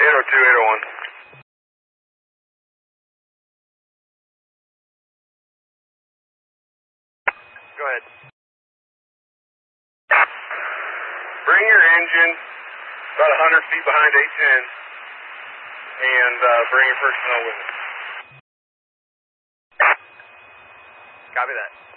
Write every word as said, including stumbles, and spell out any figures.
eight oh two, eight oh one. Go ahead. Bring your engine about one hundred feet behind eight ten and uh, bring your personnel with it. Copy that.